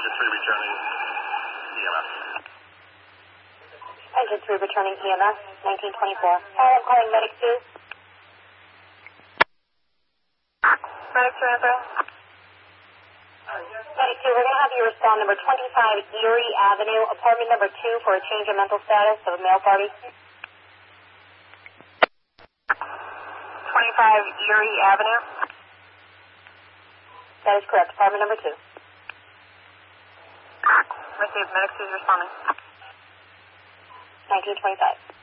3 returning EMS. Engine 3 returning EMS, 1924. I'm calling Medic 2. Medic 2 answer. Medic 2, we're going to have you respond number 25 Erie Avenue, apartment number 2 for a change of mental status of a male party. 25 Erie Avenue. That is correct, apartment number 2. Received. Medic 2 is responding. 1925.